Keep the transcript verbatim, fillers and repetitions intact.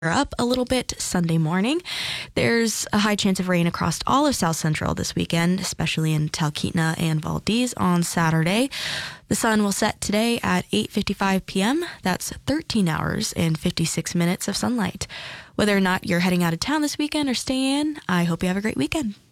up a little bit Sunday morning. There's a high chance of rain across all of South Central this weekend, especially in Talkeetna and Valdez on Saturday. The sun will set today at eight fifty-five p.m. That's thirteen hours and fifty-six minutes of sunlight. Whether or not you're heading out of town this weekend or staying in, I hope you have a great weekend.